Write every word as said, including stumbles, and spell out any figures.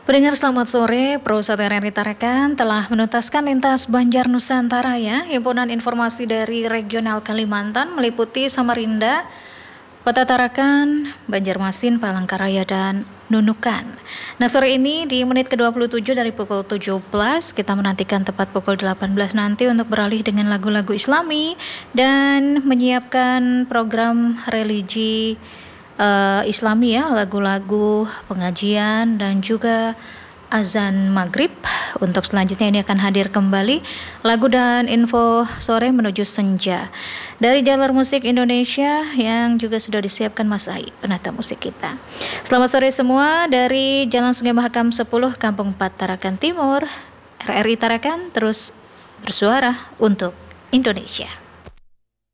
Pendengar selamat sore, Perusahaan R R I Tarakan telah menuntaskan lintas Banjar Nusantara ya. Himpunan informasi dari Regional Kalimantan meliputi Samarinda, Kota Tarakan, Banjarmasin, Palangkaraya, dan Nunukan. Nah, sore ini di menit ke dua puluh tujuh dari pukul tujuh belas, kita menantikan tepat pukul delapan belas nanti untuk beralih dengan lagu-lagu Islami dan menyiapkan program religi uh, Islami ya, lagu-lagu pengajian dan juga azan maghrib. Untuk selanjutnya ini akan hadir kembali lagu dan info sore menuju senja dari jalur musik Indonesia yang juga sudah disiapkan Mas Ai, penata musik kita. Selamat sore semua dari Jalan Sungai Mahakam sepuluh, Kampung empat, Tarakan Timur. R R I Tarakan terus bersuara untuk Indonesia.